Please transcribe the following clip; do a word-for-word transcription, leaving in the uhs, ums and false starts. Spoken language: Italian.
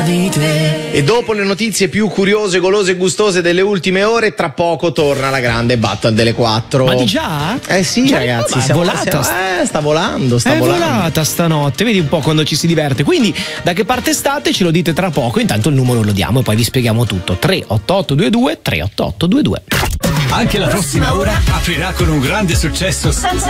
E dopo le notizie più curiose, golose e gustose delle ultime ore, tra poco torna la grande battle delle quattro. Ma di già? Eh sì, già, ragazzi, ma siamo, volata. siamo, eh, sta volando, sta è volando. volata stanotte, vedi un po' quando ci si diverte. Quindi da che parte state ce lo dite tra poco, intanto il numero lo diamo e poi vi spieghiamo tutto. tre otto otto due due tre otto otto due due. Anche la prossima ora aprirà con un grande successo senza